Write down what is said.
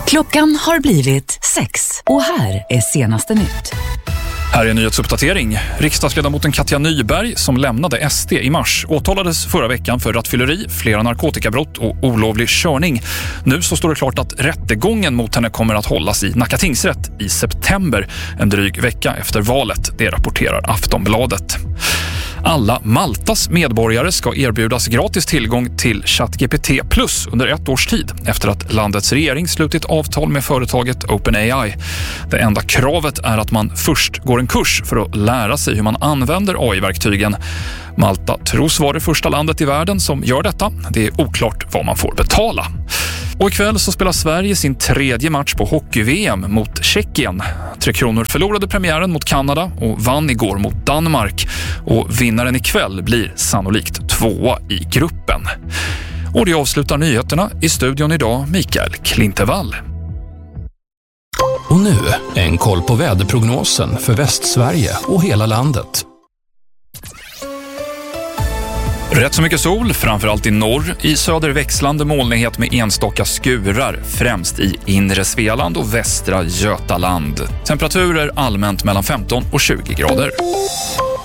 Klockan har blivit 6 och här är senaste nytt. Här är en nyhetsuppdatering. Riksdagsledamoten Katja Nyberg, som lämnade SD i mars, åtalades förra veckan för rattfylleri, flera narkotikabrott och olovlig körning. Nu så står det klart att rättegången mot henne kommer att hållas i Nacka tingsrätt i september, en dryg vecka efter valet. Det rapporterar Aftonbladet. Alla Maltas medborgare ska erbjudas gratis tillgång till ChatGPT Plus under 1 års tid efter att landets regering slutit avtal med företaget OpenAI. Det enda kravet är att man först går en kurs för att lära sig hur man använder AI-verktygen. Malta tros vara det första landet i världen som gör detta. Det är oklart vad man får betala. Och ikväll så spelar Sverige sin 3:e match på hockey-VM mot Tjeckien. Tre Kronor förlorade premiären mot Kanada och vann igår mot Danmark. Och vinnaren ikväll blir sannolikt 2:a i gruppen. Och det avslutar nyheterna. I studion idag Mikael Klintevall. Och nu en koll på väderprognosen för Västsverige och hela landet. Rätt så mycket sol, framförallt i norr. I söder växlande molnighet med enstaka skurar, främst i inre Svealand och västra Götaland. Temperaturer allmänt mellan 15 och 20 grader.